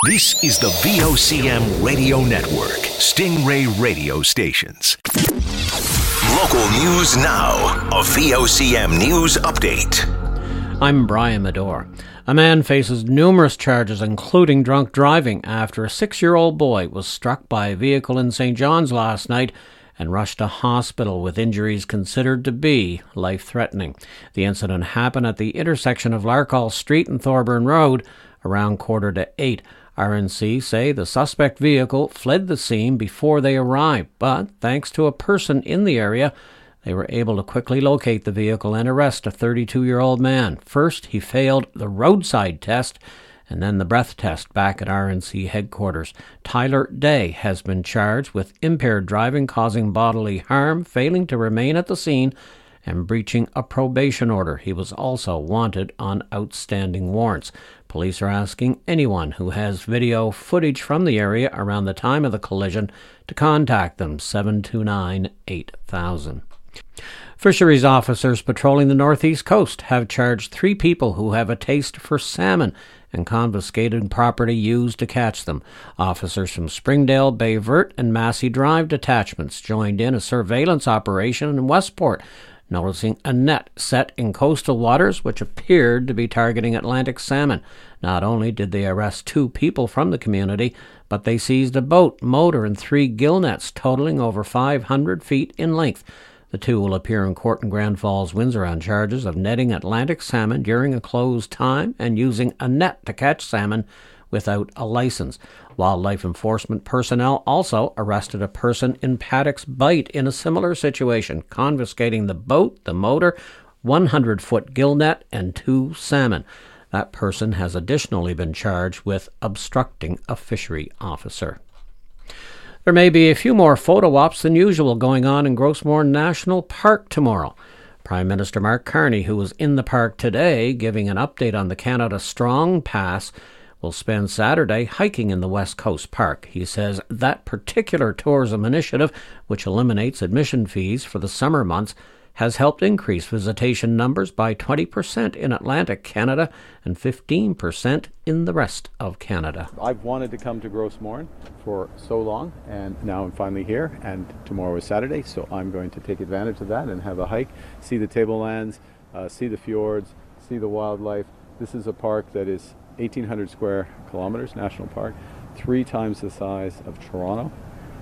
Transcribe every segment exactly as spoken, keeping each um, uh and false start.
This is the V O C M Radio Network, Stingray Radio Stations. Local news now, a V O C M News Update. I'm Brian Medore. A man faces numerous charges, including drunk driving, after a six-year-old boy was struck by a vehicle in Saint John's last night and rushed to hospital with injuries considered to be life-threatening. The incident happened at the intersection of Larkhall Street and Thorburn Road around quarter to eight. R N C say the suspect vehicle fled the scene before they arrived, but thanks to a person in the area, they were able to quickly locate the vehicle and arrest a thirty-two-year-old man. First, he failed the roadside test and then the breath test back at R N C headquarters. Tyler Day has been charged with impaired driving, causing bodily harm, failing to remain at the scene, and breaching a probation order. He was also wanted on outstanding warrants. Police are asking anyone who has video footage from the area around the time of the collision to contact them, seven two nine, eight thousand. Fisheries officers patrolling the northeast coast have charged three people who have a taste for salmon and confiscated property used to catch them. Officers from Springdale, Bayvert, and Massey Drive detachments joined in a surveillance operation in Westport, noticing a net set in coastal waters which appeared to be targeting Atlantic salmon. Not only did they arrest two people from the community, but they seized a boat, motor, and three gill nets totaling over five hundred feet in length. The two will appear in court in Grand Falls, Windsor on charges of netting Atlantic salmon during a closed time and using a net to catch salmon without a license. Wildlife enforcement personnel also arrested a person in Paddock's Bight in a similar situation, confiscating the boat, the motor, one hundred foot gill net, and two salmon. That person has additionally been charged with obstructing a fishery officer. There may be a few more photo ops than usual going on in Grossmoor National Park tomorrow. Prime Minister Mark Carney, who was in the park today giving an update on the Canada Strong Pass, will spend Saturday hiking in the West Coast Park. He says that particular tourism initiative, which eliminates admission fees for the summer months, has helped increase visitation numbers by twenty percent in Atlantic Canada and fifteen percent in the rest of Canada. I've wanted to come to Grossmoor for so long, and now I'm finally here, and tomorrow is Saturday, so I'm going to take advantage of that and have a hike, see the tablelands, uh, see the fjords, see the wildlife. This is a park that is eighteen hundred square kilometers, national park, three times the size of Toronto.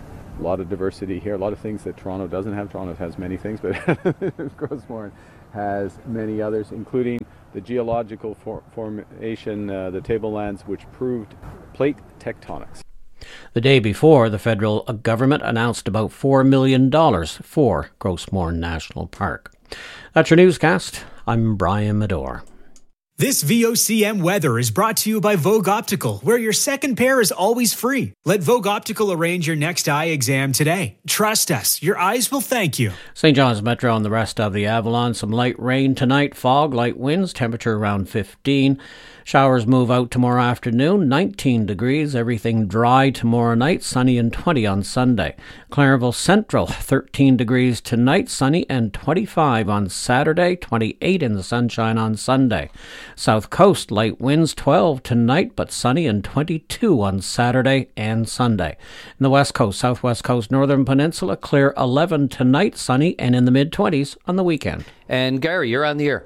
A lot of diversity here, a lot of things that Toronto doesn't have. Toronto has many things, but Grossmoor has many others, including the geological for- formation, uh, the tablelands, which proved plate tectonics. The day before, the federal government announced about four million dollars for Grossmoor National Park. That's your newscast. I'm Brian Medore. This V O C M weather is brought to you by Vogue Optical, where your second pair is always free. Let Vogue Optical arrange your next eye exam today. Trust us, your eyes will thank you. Saint John's Metro and the rest of the Avalon, some light rain tonight, fog, light winds, temperature around fifteen. Showers move out tomorrow afternoon, nineteen degrees, everything dry tomorrow night, sunny and twenty on Sunday. Clarenville Central, thirteen degrees tonight, sunny and twenty-five on Saturday, twenty-eight in the sunshine on Sunday. South Coast, light winds, twelve tonight, but sunny and twenty-two on Saturday and Sunday. In the West Coast, Southwest Coast, Northern Peninsula, clear eleven tonight, sunny and in the mid-twenties on the weekend. And Gary, you're on the air.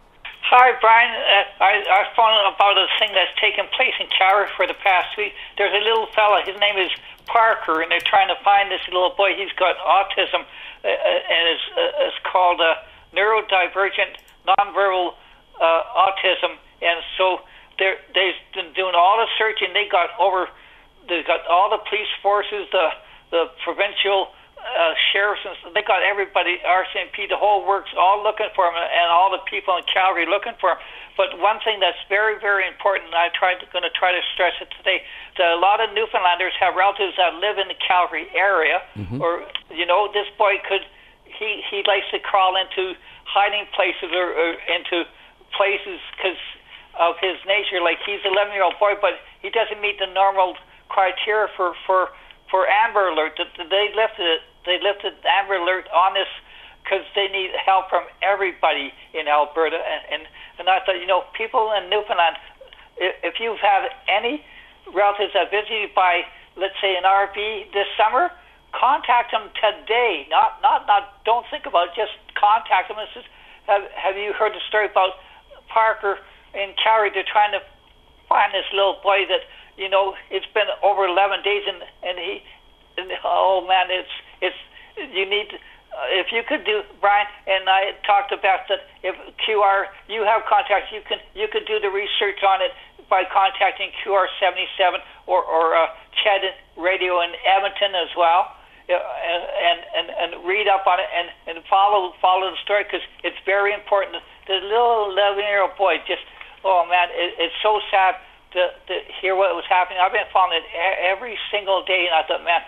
Hi, Brian. Uh, I, I was found about a thing that's taken place in Calgary for the past week. There's a little fella, his name is Parker, and they're trying to find this little boy. He's got autism, uh, and it's, uh, it's called uh, neurodivergent nonverbal uh, autism. And so they're, they've been doing all the searching. They got over, they've got all the police forces, the the provincial Uh, sheriffs, and they got everybody, R C M P, the whole works, all looking for him, and all the people in Calgary looking for him. But one thing that's very, very important, and I tried to, going to try to stress it today, that a lot of Newfoundlanders have relatives that live in the Calgary area, mm-hmm. or, you know, this boy could, he, he likes to crawl into hiding places or, or into places because of his nature. Like, he's an eleven-year-old boy, but he doesn't meet the normal criteria for, for, for Amber Alert. They lifted it. They lifted Amber Alert on this because they need help from everybody in Alberta. And, and, and I thought, you know, people in Newfoundland, if, if you've had any relatives that visited by, let's say, an R V this summer, contact them today. Not, not, not. Don't think about it. Just contact them. And says, have, have you heard the story about Parker in Calgary? They're trying to find this little boy that, you know, it's been over eleven days, and and he, and, oh man, it's it's you need. Uh, if you could do, Brian and I talked about that. If Q R, you have contacts, you can you could do the research on it by contacting Q R seventy-seven or or uh, Ched Radio in Edmonton as well, uh, and and and read up on it and, and follow follow the story, because it's very important. The little eleven-year-old boy just, oh man, it, it's so sad to, to hear what was happening. I've been following it every single day, and I thought, man,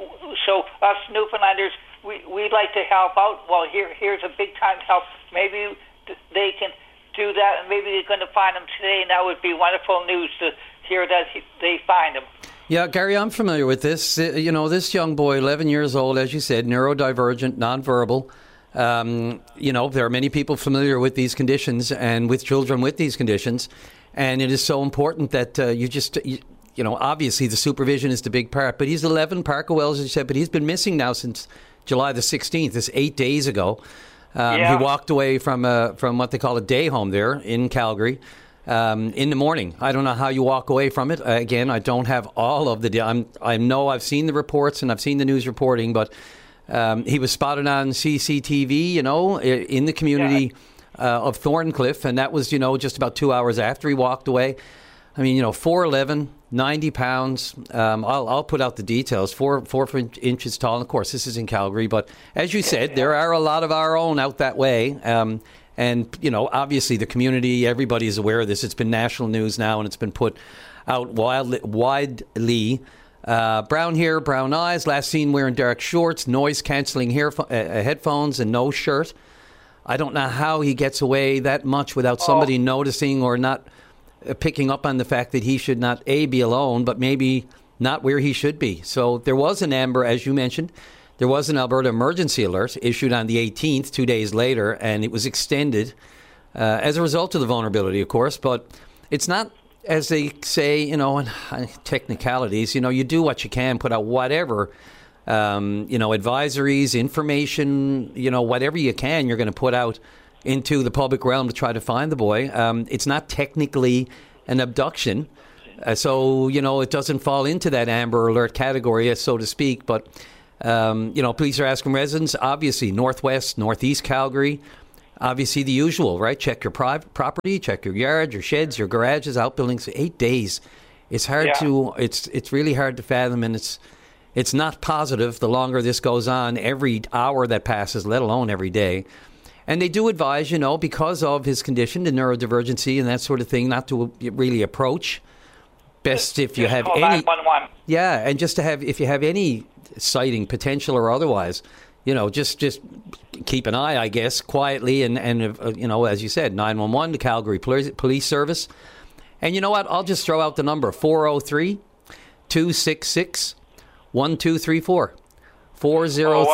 so us Newfoundlanders, we we like to help out. Well, here here's a big time help. Maybe they can do that, and maybe they're going to find him today, and that would be wonderful news to hear that he, they find him. Yeah, Gary, I'm familiar with this. Uh, you know, this young boy, eleven years old, as you said, neurodivergent, nonverbal. Um, you know, there are many people familiar with these conditions and with children with these conditions, and it is so important that uh, you just, you, you know, obviously the supervision is the big part. But he's eleven, Parker Wells, as you said, but he's been missing now since July the sixteenth. It's eight days ago. Um, yeah. He walked away from a, from what they call a day home there in Calgary um, in the morning. I don't know how you walk away from it. Uh, again, I don't have all of the. I'm, I know I've seen the reports and I've seen the news reporting, but um, he was spotted on C C T V, you know, in the community yeah. uh, of Thorncliffe, and that was, you know, just about two hours after he walked away. I mean, you know, four eleven, ninety pounds. Um, I'll, I'll put out the details. Four four inches tall. And of course, this is in Calgary. But as you said, there are a lot of our own out that way. Um, and, you know, obviously the community, everybody is aware of this. It's been national news now, and it's been put out wildly, widely. Uh, brown hair, brown eyes. Last seen wearing dark shorts, noise-canceling hair, uh, headphones, and no shirt. I don't know how he gets away that much without somebody oh. noticing or not picking up on the fact that he should not, A, be alone, but maybe not where he should be. So there was an Amber, as you mentioned, there was an Alberta emergency alert issued on the eighteenth, two days later, and it was extended uh, as a result of the vulnerability, of course. But it's not, as they say, you know, in technicalities, you know, you do what you can, put out whatever, um, you know, advisories, information, you know, whatever you can, you're going to put out into the public realm to try to find the boy. Um, it's not technically an abduction, uh, so, you know, it doesn't fall into that Amber Alert category, so to speak. But, um, you know, police are asking residents, obviously, northwest, northeast Calgary, obviously the usual, right? Check your private property, check your yard, your sheds, your garages, outbuildings. Eight days. It's hard yeah. to, it's it's really hard to fathom, and it's it's not positive the longer this goes on, every hour that passes, let alone every day. And they do advise, you know, because of his condition, the neurodivergency and that sort of thing, not to really approach. Best if you have any. Yeah, and just to have, if you have any sighting, potential or otherwise, you know, just just keep an eye, I guess, quietly. And, and uh, you know, as you said, nine one one, the Calgary Police Service. And you know what? I'll just throw out the number, four oh three, two six six, one two three four. four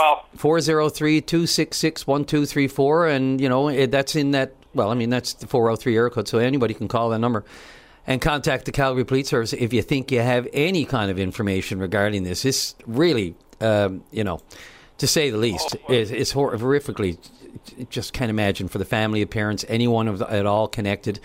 oh three, two six six, one two three four, and, you know, it, that's in that, well, I mean, that's the four oh three area code, so anybody can call that number and contact the Calgary Police Service if you think you have any kind of information regarding this. It's really, um, you know, to say the least, it's, it's hor- horrifically, just can't imagine for the family, parents, anyone of the, at all connected.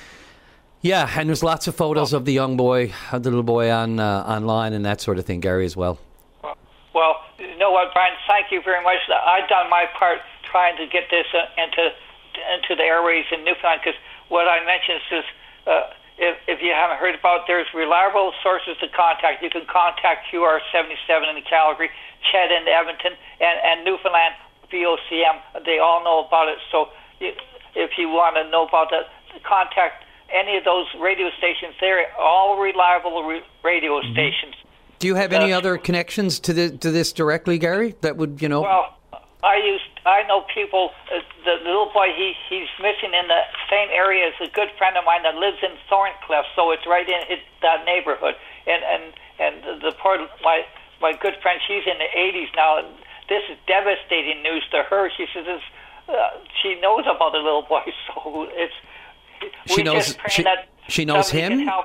Yeah, and there's lots of photos of the young boy, of the little boy on uh, online and that sort of thing, Gary, as well. Well, you know what, Brian? Thank you very much. I've done my part trying to get this uh, into into the airways in Newfoundland, because what I mentioned is, uh, if, if you haven't heard about, there's reliable sources to contact. You can contact Q R seventy-seven in Calgary, Ched in Edmonton, and, and Newfoundland V O C M. They all know about it. So if you want to know about that, contact any of those radio stations. They're all reliable re- radio mm-hmm. stations. Do you have any uh, other connections to the to this directly, Gary? That would, you know. Well, I used I know people. Uh, the little boy, he he's missing in the same area as a good friend of mine that lives in Thorncliffe, so it's right in his, that neighborhood. And and and the poor my my good friend, she's in the eighties now. And this is devastating news to her. She says this, uh, she knows about the little boy, so it's. She knows. She, that she knows him. Can help on,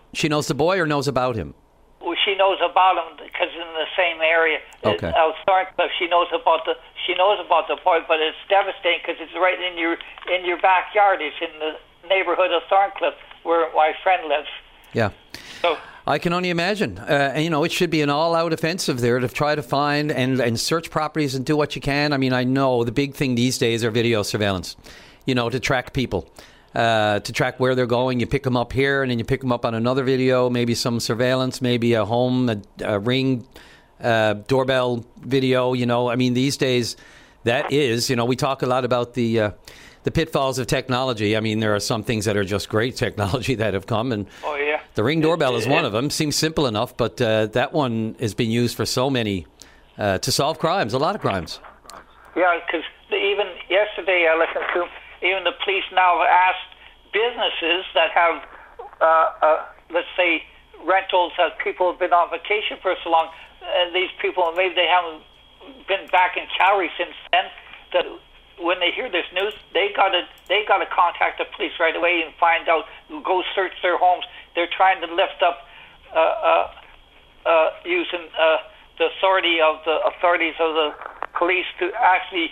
She knows the boy or knows about him? Well, she knows about him because in the same area. Okay. Out Thorncliffe, she knows about the she knows about the boy, but it's devastating because it's right in your in your backyard. It's in the neighborhood of Thorncliffe where my friend lives. Yeah. So I can only imagine. Uh, and, you know, it should be an all-out offensive there to try to find and, and search properties and do what you can. I mean, I know the big thing these days are video surveillance, you know, to track people. Uh, to track where they're going. You pick them up here and then you pick them up on another video, maybe some surveillance, maybe a home, a, a ring uh, doorbell video, you know. I mean, these days that is, you know, we talk a lot about the uh, the pitfalls of technology. I mean, there are some things that are just great technology that have come, and oh, yeah. the Ring doorbell is one of them. Seems simple enough, but uh, that one has been used for so many, uh, to solve crimes, a lot of crimes. Yeah, because even yesterday I listened to even the police now have asked businesses that have, uh, uh, let's say, rentals that people have been on vacation for so long, and these people, maybe they haven't been back in Calgary since then, that when they hear this news, they got to they got to contact the police right away and find out, go search their homes. They're trying to lift up uh, uh, uh, using uh, the authority of the authorities of the police to actually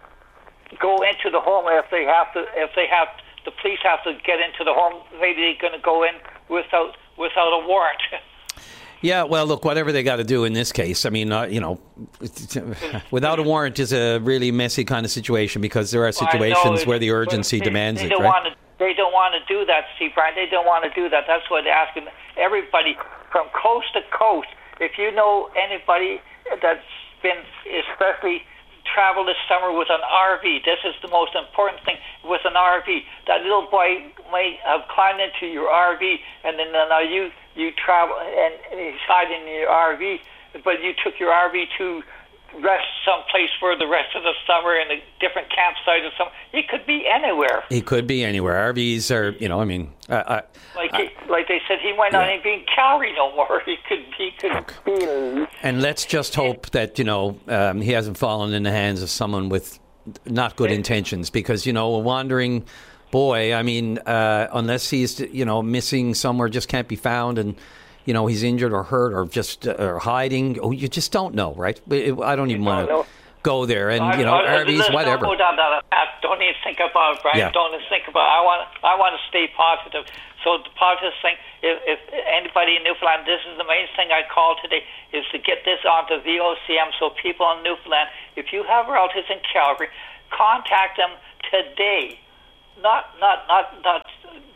go into the home if they have to. If they have, the police have to get into the home. Maybe they're going to go in without without a warrant. Yeah, well, look, whatever they got to do in this case. I mean, uh, you know, without a warrant is a really messy kind of situation because there are situations well, where the urgency they, demands they it, don't right? Want to, they don't want to do that, Steve Brian. They don't want to do that. That's why they're asking everybody from coast to coast. If you know anybody that's been, especially travel this summer with an R V, this is the most important thing with an R V. That little boy may have climbed into your R V, and then now you you travel and, and he's hiding in your R V, but you took your R V to rest someplace for the rest of the summer in a different campsite or something. He could be anywhere. He could be anywhere. R Vs are, you know, I mean, uh, I, like I, he, like they said, he might not yeah. even be in Calgary no more. He could he could okay. be. And let's just hope that, you know, um, he hasn't fallen in the hands of someone with not good intentions, because, you know, a wandering boy, I mean, uh, unless he's, you know, missing somewhere, just can't be found, and, you know, he's injured or hurt or just uh, or hiding. Oh, you just don't know, right? I don't even want to go there. And, you know, R Vs, whatever. Don't go down that path. Don't even think about it, Brian. Yeah. Don't even think about it. I want, I want to stay positive. So the positive thing, if, if anybody in Newfoundland, this is the main thing I call today, is to get this onto V O C M so people in Newfoundland, if you have relatives in Calgary, contact them today. Not, not, not, not,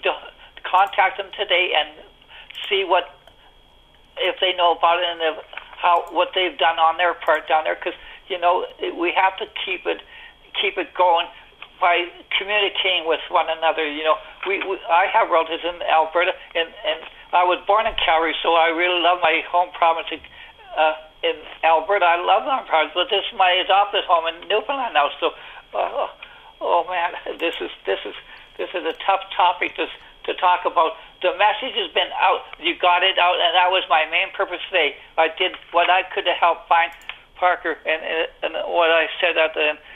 contact them today and see what, if they know about it and if, how what they've done on their part down there, because you know we have to keep it keep it going by communicating with one another. You know, we, we I have relatives in Alberta, and and I was born in Calgary, so I really love my home province uh, in Alberta. I love my province, but this is my adopted home in Newfoundland now. So, uh, oh man, this is this is this is a tough topic to to talk about. The message has been out. You got it out, and that was my main purpose today. I did what I could to help find Parker, and and what I said at the end.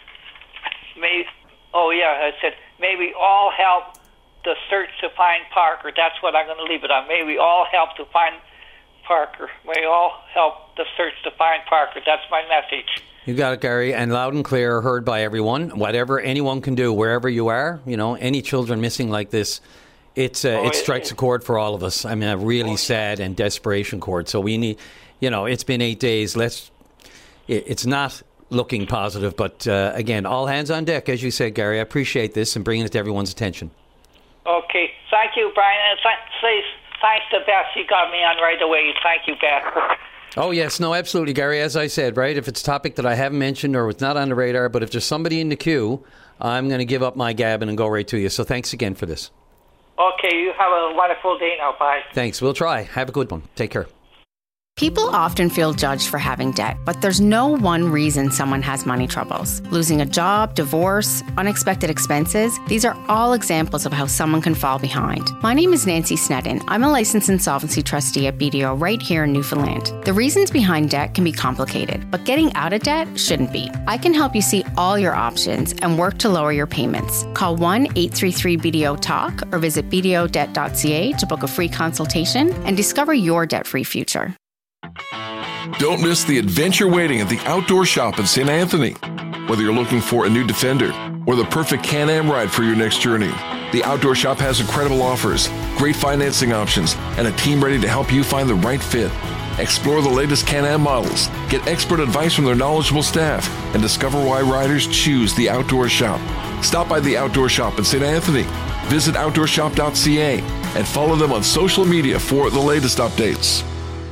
May, oh yeah, I said, may we all help the search to find Parker. That's what I'm going to leave it on. May we all help to find Parker. May we all help the search to find Parker. That's my message. You got it, Gary, and loud and clear, heard by everyone. Whatever anyone can do, wherever you are, you know, any children missing like this, it's uh, oh, it strikes a chord for all of us. I mean, a really sad and desperation chord. So we need, you know, it's been eight days. Let's. It, it's not looking positive, but uh, again, all hands on deck, as you said, Gary. I appreciate this and bringing it to everyone's attention. Okay, thank you, Brian. And th- thanks to Beth. You got me on right away. Thank you, Beth. Oh, yes. No, absolutely, Gary. As I said, right, if it's a topic that I haven't mentioned or it's not on the radar, but if there's somebody in the queue, I'm going to give up my gabbing and go right to you. So thanks again for this. Okay, you have a wonderful day now. Bye. Thanks. We'll try. Have a good one. Take care. People often feel judged for having debt, but there's no one reason someone has money troubles. Losing a job, divorce, unexpected expenses, these are all examples of how someone can fall behind. My name is Nancy Sneddon. I'm a licensed insolvency trustee at B D O right here in Newfoundland. The reasons behind debt can be complicated, but getting out of debt shouldn't be. I can help you see all your options and work to lower your payments. Call one eight three three B D O talk or visit b d o debt dot c a to book a free consultation and discover your debt-free future. Don't miss the adventure waiting at the Outdoor Shop in Saint Anthony. Whether you're looking for a new Defender or the perfect Can-Am ride for your next journey, the Outdoor Shop has incredible offers, great financing options, and a team ready to help you find the right fit. Explore the latest Can-Am models, get expert advice from their knowledgeable staff, and discover why riders choose the Outdoor Shop. Stop by the Outdoor Shop in Saint Anthony. Visit outdoor shop dot c a and follow them on social media for the latest updates.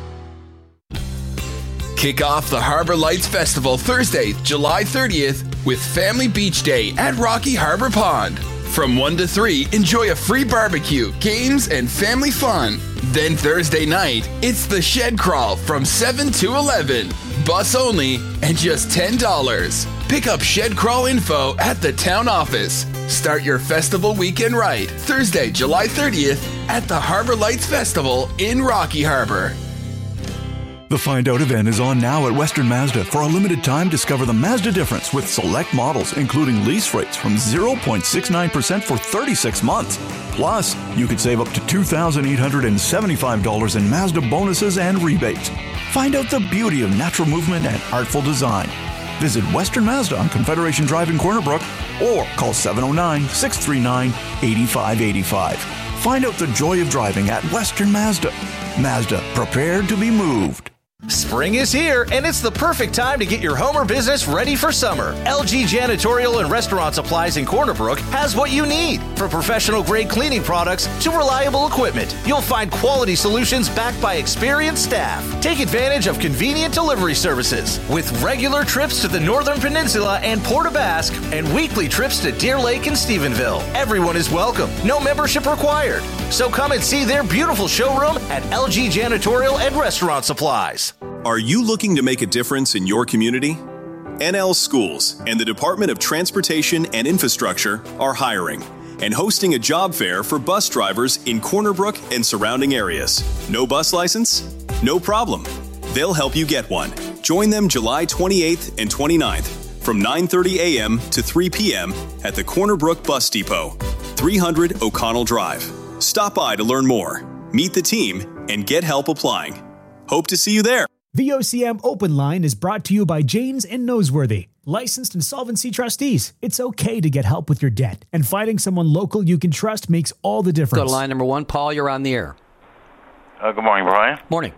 Kick off the Harbor Lights Festival Thursday, July thirtieth with Family Beach Day at Rocky Harbor Pond. From one to three, enjoy a free barbecue, games, and family fun. Then Thursday night, it's the Shed Crawl from seven to eleven. Bus only and just ten dollars. Pick up Shed Crawl info at the town office. Start your festival weekend right, Thursday, July thirtieth at the Harbor Lights Festival in Rocky Harbor. The Find Out event is on now at Western Mazda. For a limited time, discover the Mazda difference with select models, including lease rates from zero point six nine percent for thirty-six months. Plus, you could save up to two thousand eight hundred seventy-five dollars in Mazda bonuses and rebates. Find out the beauty of natural movement and artful design. Visit Western Mazda on Confederation Drive in Corner Brook or call seven oh nine, six three nine, eight five eight five. Find out the joy of driving at Western Mazda. Mazda, prepared to be moved. Spring is here, and it's the perfect time to get your home or business ready for summer. L G Janitorial and Restaurant Supplies in Corner Brook has what you need. From professional-grade cleaning products to reliable equipment, you'll find quality solutions backed by experienced staff. Take advantage of convenient delivery services with regular trips to the Northern Peninsula and Port aux Basques and weekly trips to Deer Lake and Stephenville. Everyone is welcome. No membership required. So come and see their beautiful showroom at L G Janitorial and Restaurant Supplies. Are you looking to make a difference in your community? N L Schools and the Department of Transportation and Infrastructure are hiring and hosting a job fair for bus drivers in Corner Brook and surrounding areas. No bus license? No problem. They'll help you get one. Join them July twenty-eighth and twenty-ninth from nine thirty a.m. to three p.m. at the Corner Brook Bus Depot, three hundred O'Connell Drive. Stop by to learn more, meet the team, and get help applying. Hope to see you there. V O C M Open Line is brought to you by Janes and Noseworthy, licensed insolvency trustees. It's okay to get help with your debt, and finding someone local you can trust makes all the difference. Go to line number one. Paul, you're on the air. Uh, good morning, Brian. Morning.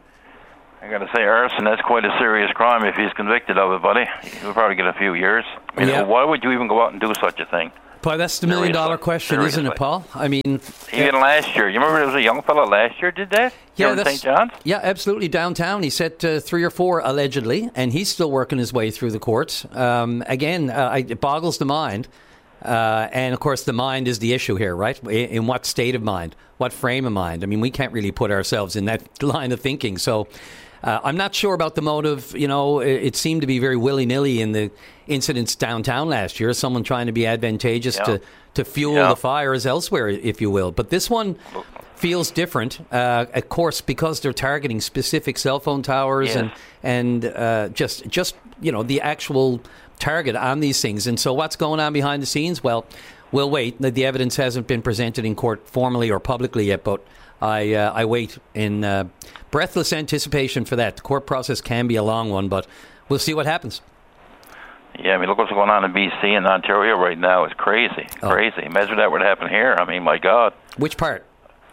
I got to say, arson, that's quite a serious crime if he's convicted of it, buddy. He'll probably get a few years. I mean, Yeah. why would you even go out and do such a thing? Paul, that's the million dollar Seriously. question, isn't it, Paul? I mean, Even last year. You remember there was a young fellow last year did that? Yeah, Here in that's, Saint John's? yeah, absolutely. Downtown, he set uh, three or four allegedly, and he's still working his way through the courts. Um, again, uh, I, it boggles the mind. Uh, and, of course, the mind is the issue here, right? In, in what state of mind? What frame of mind? I mean, we can't really put ourselves in that line of thinking. So uh, I'm not sure about the motive. You know, it, it seemed to be very willy-nilly in the incidents downtown last year, someone trying to be advantageous Yeah. to, to fuel Yeah. the fires elsewhere, if you will. But this one feels different, uh, of course, because they're targeting specific cell phone towers Yes. and and uh, just just you know the actual target on these things. And so, what's going on behind the scenes? Well, we'll wait. The, the evidence hasn't been presented in court formally or publicly yet, but I uh, I wait in uh, breathless anticipation for that. The court process can be a long one, but we'll see what happens. Yeah, I mean, look what's going on in B C and Ontario right now. It's crazy, Oh. crazy. Imagine that were to happen here. I mean, my God. Which part?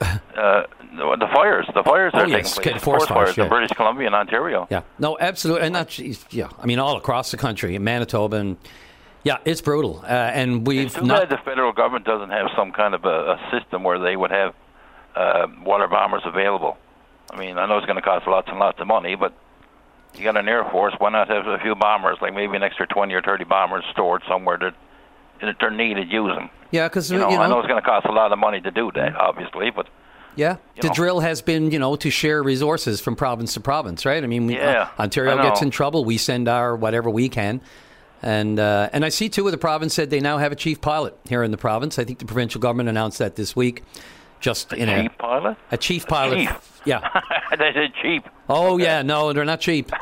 Uh, the, the fires. The fires Oh, are yes, taking place. okay, forest fires, yeah. in British Columbia and Ontario. Yeah, no, absolutely, and not yeah. I mean, all across the country, in Manitoba, and yeah, it's brutal. Uh, and we've It's too not. bad the federal government doesn't have some kind of a, a system where they would have uh, water bombers available. I mean, I know it's going to cost lots and lots of money, but you got an Air Force. Why not have a few bombers, like maybe an extra twenty or thirty bombers stored somewhere that if they're needed, use them. Yeah, because You know, you know, I know it's going to cost a lot of money to do that, obviously, but Yeah, You the know. drill has been, you know, to share resources from province to province, right? I mean, we, Yeah, uh, Ontario I gets know. in trouble. We send our whatever we can. And uh, and I see, too, where the province said they now have a chief pilot here in the province. I think the provincial government announced that this week. Just in Chief pilot? A chief pilot. Chief? Yeah. They said cheap. Oh, yeah, no, they're not cheap.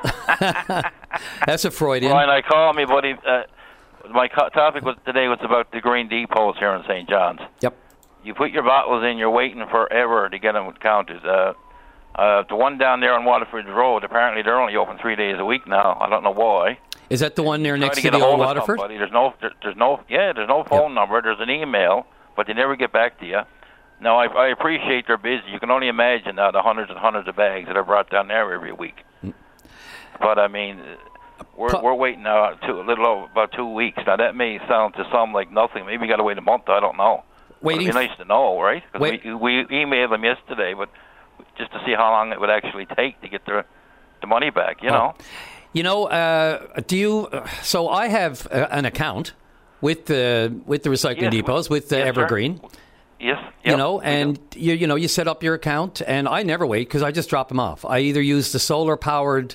That's a Freudian. Brian, I called me, buddy. Uh, my co- topic was today was about the green depots here in Saint John's. Yep. You put your bottles in, you're waiting forever to get them counted. Uh, uh, the one down there on Waterford Road, apparently they're only open three days a week now. I don't know why. Is that the one there Try next to to get the a old hold of Waterford? somebody. There's no, there, there's no, yeah, there's no phone number. There's an email, but they never get back to you. Now, I, I appreciate they're busy. You can only imagine now the hundreds and hundreds of bags that are brought down there every week. Mm. But I mean, we're Pu- we're waiting now two, a little over about two weeks. Now that may sound to some like nothing. Maybe you got to wait a month. I don't know. Waiting It'd be nice to know, right? 'Cause Wait- we we emailed them yesterday, but just to see how long it would actually take to get the the money back. You Oh. know. You know, uh, do you? Uh, so I have uh, an account with the with the recycling Yes. depots with the Yes, sir. Evergreen. Yes. You Yep, know, we and do. you you know you set up your account, and I never wait because I just drop them off. I either use the solar powered.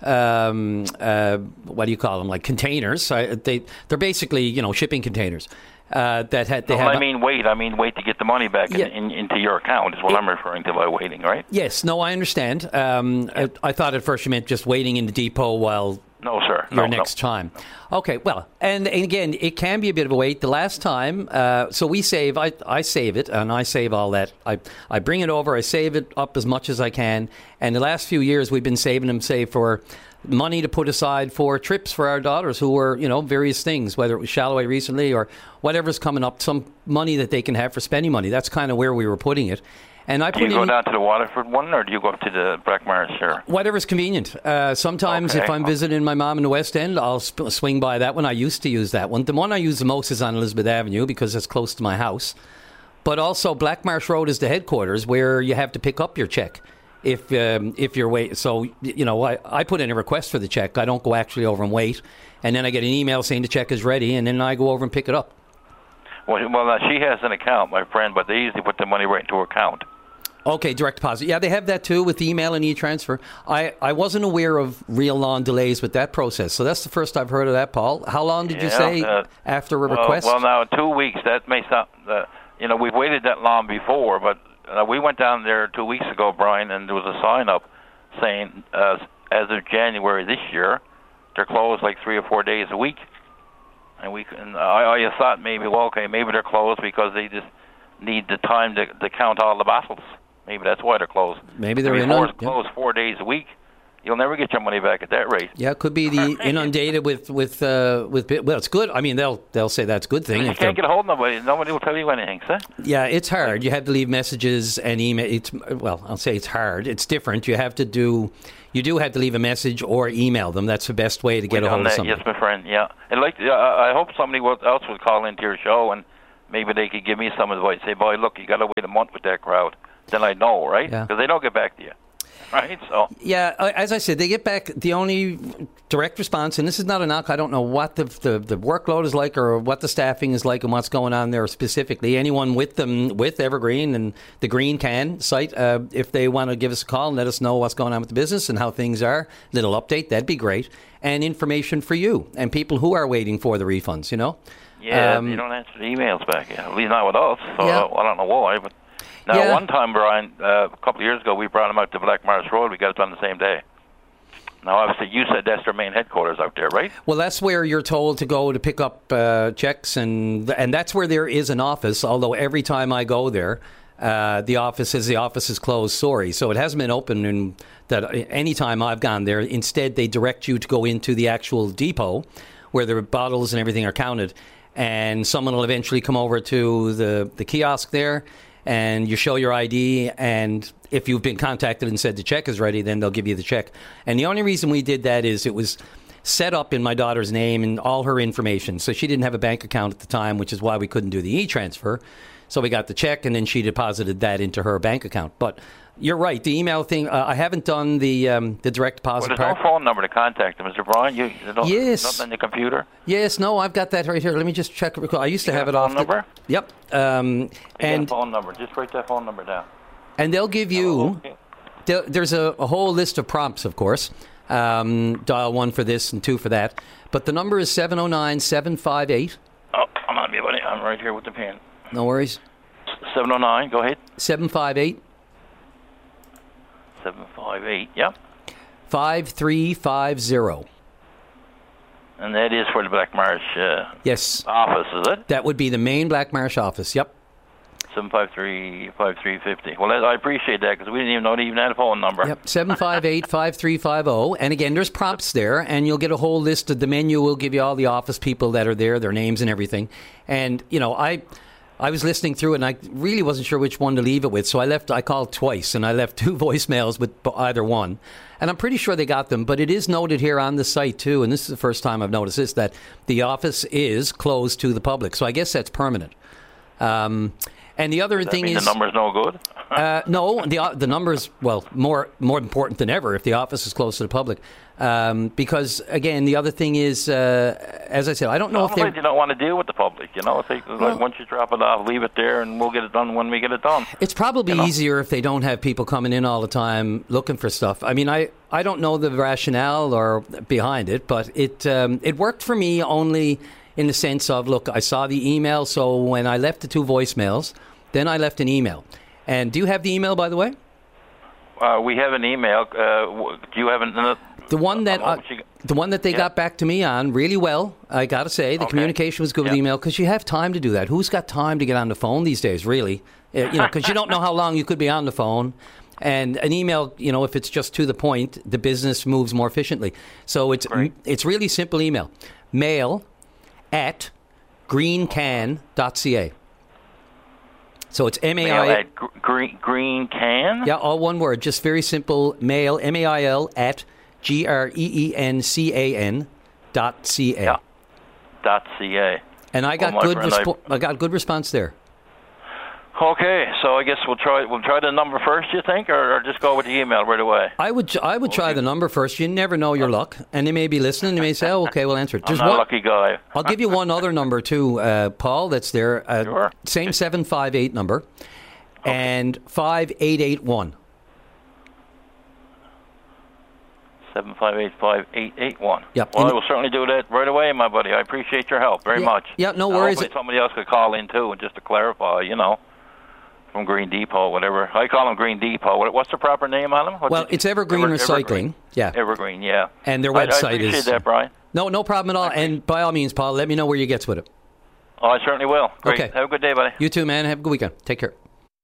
Um, uh, what do you call them? Like containers. I, they they're basically you know shipping containers uh, that had they No, have. I mean wait. I mean wait to get the money back Yeah. in, in, into your account is what I'm referring to by waiting, right? Yes, no, I understand. Um, I, I thought at first you meant just waiting in the depot while No, sir. your No, no. next time. Okay, well, and, and again, it can be a bit of a wait. The last time, uh, so we save, I, I save it, and I save all that. I, I bring it over, I save it up as much as I can, and the last few years we've been saving them, say, for money to put aside for trips for our daughters who were, you know, various things, whether it was Shalloway recently or whatever's coming up, some money that they can have for spending money. That's kind of where we were putting it. And I Do put you go in down to the Waterford one, or do you go up to the Blackmars here? whatever's convenient. Uh, sometimes Okay. if I'm visiting my mom in the West End, I'll sp- swing by that one. I used to use that one. The one I use the most is on Elizabeth Avenue because it's close to my house. But also Blackmarsh Road is the headquarters where you have to pick up your check if um, if you're wait. So, you know, I, I put in a request for the check. I don't go actually over and wait. And then I get an email saying the check is ready, and then I go over and pick it up. Well, well now she has an account, my friend, but they usually put the money right into her account. Okay, direct deposit. Yeah, they have that too with email and e-transfer. I, I wasn't aware of real long delays with that process, so that's the first I've heard of that, Paul. How long did you Yeah, say uh, after a well, request? Well, now two weeks. That may sound. Uh, you know, we've waited that long before, but uh, we went down there two weeks ago, Brian, and there was a sign up saying, uh, as of January this year, they're closed like three or four days a week. And we, and I, I thought maybe, well, okay, maybe they're closed because they just need the time to, to count all the bottles. Maybe that's why they're closed. Maybe they're Before inund- it's closed four days a week, you'll never get your money back at that rate. Yeah, it could be the inundated with with uh, with. Well, it's good. I mean, they'll they'll say that's a good thing. You if can't they're- get a hold of nobody. Nobody will tell you anything, sir. Yeah, it's hard. You have to leave messages and email. It's well, I'll say it's hard. It's different. You have to do. You do have to leave a message or email them. That's the best way to get We've a hold done of that, somebody. yes, my friend. Yeah, and like uh, I hope somebody will- else would call into your show and maybe they could give me some advice. Say, boy, look, you got to wait a month with that crowd. Then I know, right? Yeah. Because they don't get back to you, right? So Yeah, uh, as I said, they get back. The only direct response, and this is not a knock. I don't know what the, the the workload is like, or what the staffing is like, and what's going on there specifically. Anyone with them with Evergreen and the Green Can site, uh, if they want to give us a call and let us know what's going on with the business and how things are, little update, that'd be great, and information for you and people who are waiting for the refunds. You know. yeah, Um, you don't answer the emails back. Yeah. At least not with us. So Yeah. uh, I don't know why, but. Now, Yeah. one time, Brian, uh, a couple of years ago, we brought them out to Black Mars Road. We got it done the same day. Now, obviously, you said that's their main headquarters out there, right? Well, that's where you're told to go to pick up uh, checks, and and that's where there is an office. Although every time I go there, uh, the office says the office is closed. Sorry, so it hasn't been open. And that any time I've gone there, instead they direct you to go into the actual depot where the bottles and everything are counted, and someone will eventually come over to the the kiosk there. And you show your I D, and if you've been contacted and said the check is ready, then they'll give you the check. And the only reason we did that is it was set up in my daughter's name and all her information. So she didn't have a bank account at the time, which is why we couldn't do the e-transfer. So we got the check, and then she deposited that into her bank account. But you're right, the email thing, uh, I haven't done the um, the direct Well, deposit there's part. no phone number to contact them, Mister Brian. You, you don't, Yes. Nothing on your computer? Yes, no, I've got that right here. Let me just check. I used to You have got it a off phone the- number? Yep. Um, You got and a phone number. Just write that phone number down. And they'll give you, Oh, okay. there- there's a, a whole list of prompts, of course. Um, dial one for this and two for that. But the number is seven oh nine, seven five eight. Oh, I'm on me, buddy. I'm right here with the pen. No worries. seven oh nine, go ahead. seven five eight. seven five eight, yeah. five three five zero. And that is for the Black Marsh uh, Yes. office, is it? That would be the main Black Marsh office. Yep. seven five three, five three five zero. Well, I appreciate that because we didn't even know they even had a phone number. Yep. seven five eight, five three five zero. And again, there's prompts there, and you'll get a whole list of the menu. Will give you all the office people that are there, their names and everything. And, you know, I... I was listening through it, and I really wasn't sure which one to leave it with. So I left. I called twice, and I left two voicemails with either one. And I'm pretty sure they got them. But it is noted here on the site, too, and this is the first time I've noticed this, that the office is closed to the public. So I guess that's permanent. Um, and the other Does that thing mean is... the number's no good? uh, no, the the number's, well, more more important than ever if the office is closed to the public. Um, because, again, the other thing is, uh, as I said, I don't know no, if they... you don't want to deal with the public, you know. If they, like, Well- once you drop it off, leave it there, and we'll get it done when we get it done. It's probably You know? easier if they don't have people coming in all the time looking for stuff. I mean, I, I don't know the rationale or behind it, but it um, it worked for me only in the sense of, look, I saw the email, so when I left the two voicemails, then I left an email. And do you have the email, by the way? Uh, we have an email. Uh, w- do you have an, uh, The one that a uh, moment you- the one that they Yeah. got back to me on really well, I got to say. The Okay. communication was good with Yeah. email because you have time to do that. Who's got time to get on the phone these days, really? Uh, you know, because you don't know how long you could be on the phone. And an email, you know, if it's just to the point, the business moves more efficiently. So it's Great. it's really simple email. Mail at greencan dot c a. So it's M A mail I... at gr- green, green can? Yeah, all one word. Just very simple. Mail, M A I L, at G R E E N C A N dot C A. Yeah. Dot C-A. And I got Well, my good friend, respo- I got good response there. Okay, so I guess we'll try we'll try the number first, you think, or, or just go with the email right away? I would ch- I would try the number first. You never know your luck. And they may be listening. They may say, oh, okay, we'll answer it. I'm There's not a one, lucky guy. I'll give you one other number, too, uh, Paul, that's there. Uh, Sure. Same seven five eight number. And five eight eight one. seven five eight, five eight eight one. Yep. Well, And- I will certainly do that right away, my buddy. I appreciate your help very Yeah. much. Yeah, no Uh, worries. hopefully somebody else could call in, too, and just to clarify, you know, from Green Depot, whatever. I call them Green Depot. What, what's the proper name on them? What Well, did you- it's Evergreen Ever- Recycling. Evergreen. Yeah. Evergreen, yeah. And their I- I website appreciate is... that, Brian. No, no problem at all. And by all means, Paul, let me know where you gets with it. Oh, I certainly will. Great. Okay. Have a good day, buddy. You too, man. Have a good weekend. Take care.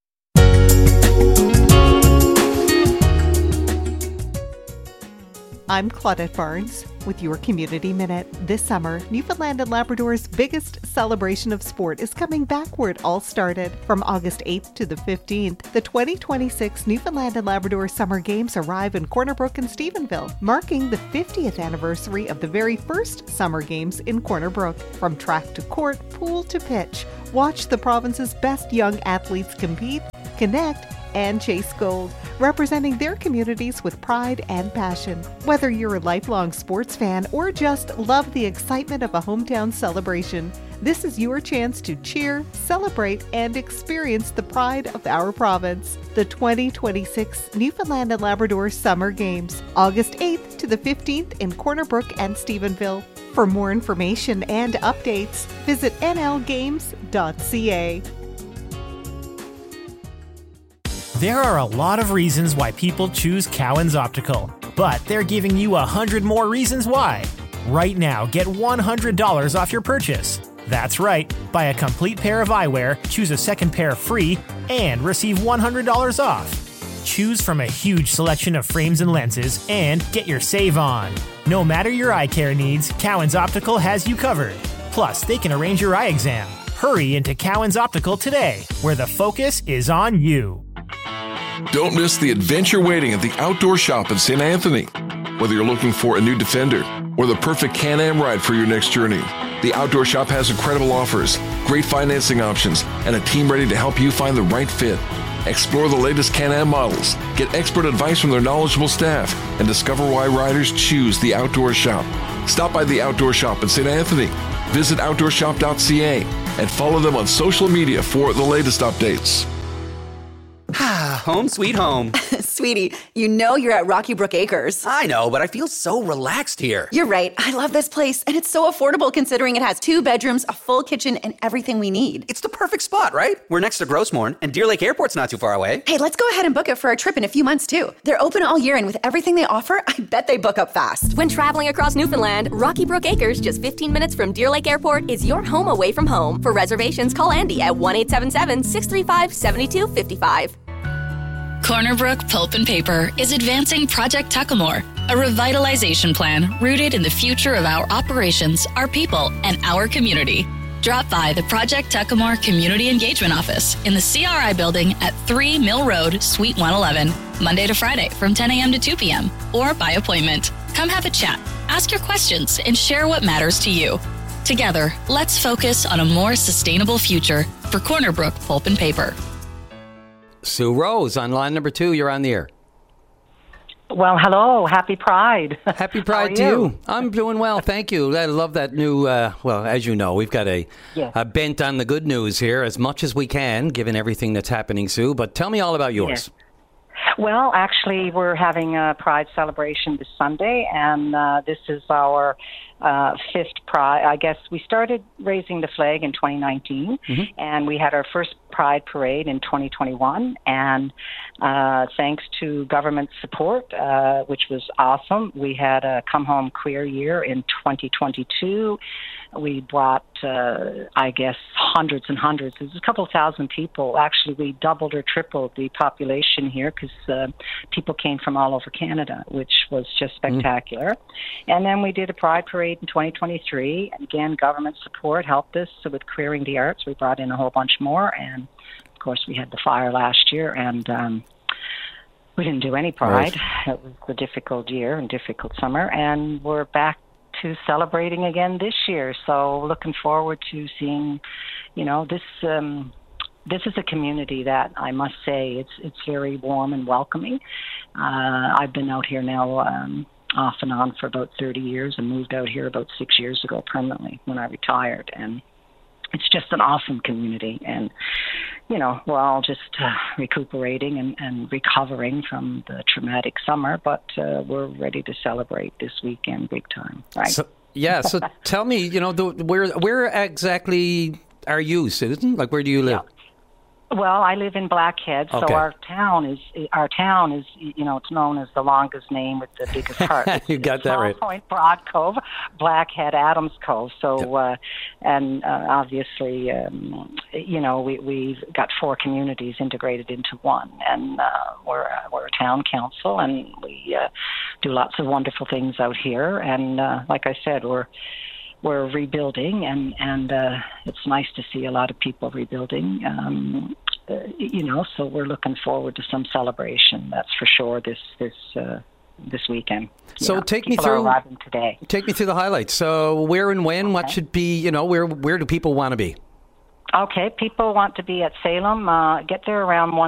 I'm Claudette Barnes with your Community Minute. This summer, Newfoundland and Labrador's biggest celebration of sport is coming back where it all started. From August eighth to the fifteenth, the twenty twenty-six Newfoundland and Labrador Summer Games arrive in Corner Brook and Stephenville, marking the fiftieth anniversary of the very first Summer Games in Corner Brook. From track to court, pool to pitch, watch the province's best young athletes compete, connect, and chase gold, representing their communities with pride and passion. Whether you're a lifelong sports fan or just love the excitement of a hometown celebration, this is your chance to cheer, celebrate, and experience the pride of our province. The twenty twenty-six Newfoundland and Labrador Summer Games, August eighth to the fifteenth in Corner Brook and Stephenville. For more information and updates, visit N L games dot C A. There are a lot of reasons why people choose Cowan's Optical, but they're giving you a hundred more reasons why. Right now, get one hundred dollars off your purchase. That's right, buy a complete pair of eyewear, choose a second pair free, and receive one hundred dollars off. Choose from a huge selection of frames and lenses and get your save on. No matter your eye care needs, Cowan's Optical has you covered. Plus, they can arrange your eye exam. Hurry into Cowan's Optical today, where the focus is on you. Don't miss the adventure waiting at the Outdoor Shop in Saint Anthony. Whether you're looking for a new Defender or the perfect Can-Am ride for your next journey, the Outdoor Shop has incredible offers, great financing options, and a team ready to help you find the right fit. Explore the latest Can-Am models, get expert advice from their knowledgeable staff, and discover why riders choose the Outdoor Shop. Stop by the Outdoor Shop in Saint Anthony. Visit outdoor shop dot c a and follow them on social media for the latest updates. home sweet home. Sweetie, you know you're at Rocky Brook Acres. I know, but I feel so relaxed here. You're right. I love this place, and it's so affordable considering it has two bedrooms, a full kitchen, and everything we need. It's the perfect spot, right? We're next to Grossmorn, and Deer Lake Airport's not too far away. Hey, let's go ahead and book it for our trip in a few months, too. They're open all year, and with everything they offer, I bet they book up fast. When traveling across Newfoundland, Rocky Brook Acres, just fifteen minutes from Deer Lake Airport, is your home away from home. For reservations, call Andy at one eight seven seven, six three five, seven two five five. Corner Brook Pulp and Paper is advancing Project Tuckamore, a revitalization plan rooted in the future of our operations, our people, and our community. Drop by the Project Tuckamore Community Engagement Office in the C R I building at three Mill Road, Suite one eleven, Monday to Friday from ten a.m. to two p.m. or by appointment. Come have a chat, ask your questions, and share what matters to you. Together, let's focus on a more sustainable future for Corner Brook Pulp and Paper. Sue Rose on line number two. You're on the air. Well, hello. Happy Pride. Happy Pride to you? you. I'm doing well, thank you. I love that new, uh, well, as you know, we've got a, yes. a bent on the good news here as much as we can, given everything that's happening, Sue. But tell me all about yours. Yes. Well, actually, we're having a Pride celebration this Sunday, and uh, this is our uh, fifth Pride. I guess we started raising the flag in twenty nineteen, mm-hmm. and we had our first Pride parade in twenty twenty-one, and uh, thanks to government support, uh, which was awesome, we had a Come Home Queer Year in twenty twenty-two. We brought, uh, I guess, hundreds and hundreds. There's a couple thousand people. Actually, we doubled or tripled the population here because uh, people came from all over Canada, which was just spectacular. Mm. And then we did a Pride Parade in twenty twenty-three. Again, government support helped us so with Queering the Arts. We brought in a whole bunch more. And, of course, we had the fire last year, and um, we didn't do any Pride. Right. It was a difficult year and difficult summer, and we're back to celebrating again this year. So looking forward to seeing, you know, this um, this is a community that I must say it's it's very warm and welcoming. Uh, I've been out here now um, off and on for about thirty years and moved out here about six years ago permanently when I retired. And it's just an awesome community. And, you know, we're all just uh, recuperating and, and recovering from the traumatic summer, but uh, we're ready to celebrate this weekend big time, right? So, yeah, so tell me, you know, the, where where exactly are you, Susan? Like, where do you live? Yeah. Well, I live in Blackhead, so okay. our town is our town is you know it's known as the longest name with the biggest heart. You got that right. Point, Broad Cove, Blackhead, Adams Cove. So, yep. uh, and uh, obviously, um, you know, we we've got four communities integrated into one, and uh, we're uh, we're a town council, and we uh, do lots of wonderful things out here. And uh, like I said, we're. We're rebuilding, and and uh, it's nice to see a lot of people rebuilding. Um, uh, you know, so we're looking forward to some celebration. That's for sure. This this uh, this weekend. So yeah, take me people through. Are arriving today. Take me through the highlights. So where and when? Okay. What should be? You know, where where do people want to be? Okay, people want to be at Salem. Uh, get there around one.